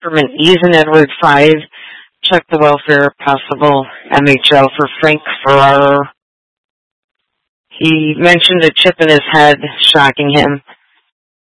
Government E's in Edward 5. Check the welfare possible MHL for Frank Ferraro. He mentioned a chip in his head, shocking him.